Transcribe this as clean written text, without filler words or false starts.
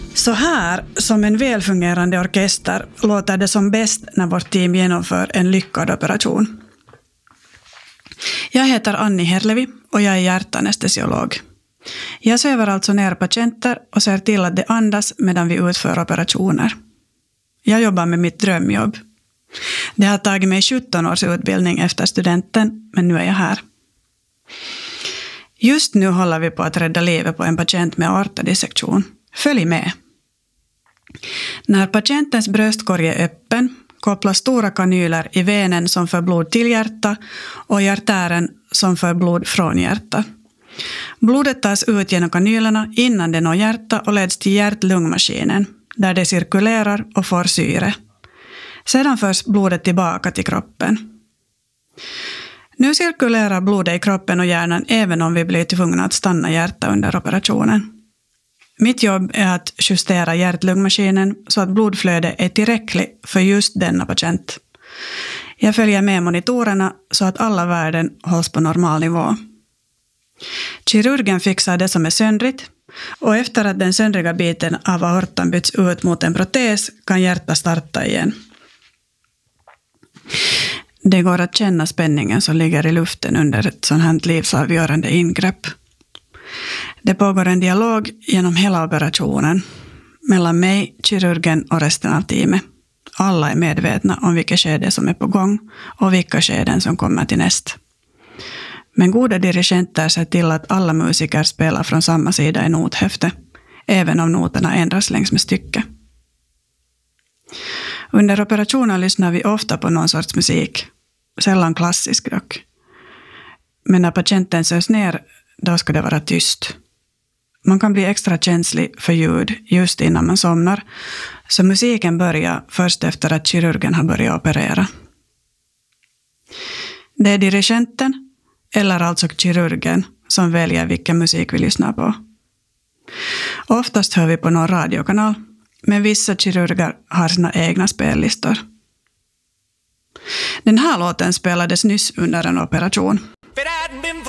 Så här, som en välfungerande orkester, låter det som bäst när vårt team genomför en lyckad operation. Jag heter Anni Herlevi och jag är hjärtanestesiolog. Jag söver alltså ner patienter och ser till att de andas medan vi utför operationer. Jag jobbar med mitt drömjobb. Det har tagit mig 17 års utbildning efter studenten, men nu är jag här. Just nu håller vi på att rädda livet på en patient med aortadissektion. Följ med! När patientens bröstkorg är öppen kopplas stora kanyler i venen som för blod till hjärta och i artären som för blod från hjärta. Blodet tas ut genom kanylerna innan det når hjärta och leds till hjärt-lungmaskinen där det cirkulerar och får syre. Sedan förs blodet tillbaka till kroppen. Nu cirkulerar blodet i kroppen och hjärnan även om vi blir tvungna att stanna hjärta under operationen. Mitt jobb är att justera hjärt-lungmaskinen så att blodflödet är tillräckligt för just denna patient. Jag följer med monitorerna så att alla värden hålls på normal nivå. Kirurgen fixar det som är söndrigt och efter att den söndriga biten av aortan byts ut mot en protes kan hjärtat starta igen. Det går att känna spänningen som ligger i luften under ett sådant här livsavgörande ingrepp. Det pågår en dialog genom hela operationen mellan mig, kirurgen och resten av teamet. Alla är medvetna om vilka skeden som är på gång och vilka skeden som kommer till näst. Men goda dirigenter ser till att alla musiker spelar från samma sida i nothäfte, även om noterna ändras längs med stycke. Under operationen lyssnar vi ofta på någon sorts musik, sällan klassisk dock. Men när patienten sös ner, då ska det vara tyst. Man kan bli extra känslig för ljud just innan man somnar, så musiken börjar först efter att kirurgen har börjat operera. Det är dirigenten, eller alltså kirurgen, som väljer vilken musik vi lyssnar på. Oftast hör vi på någon radiokanal, men vissa kirurger har sina egna spellistor. Den här låten spelades nyss under en operation.